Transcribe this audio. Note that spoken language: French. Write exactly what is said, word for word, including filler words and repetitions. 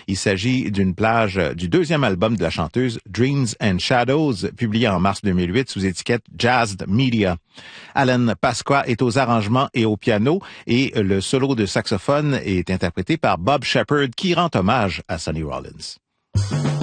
Il s'agit d'une plage du deuxième album de la chanteuse, Dreams and Shadows, publié en mars deux mille huit sous étiquette Jazzed Media. Alan Pasqua est aux arrangements et au piano et le solo de saxophone est interprété par Bob Shepherd qui rend hommage à Sonny Rollins.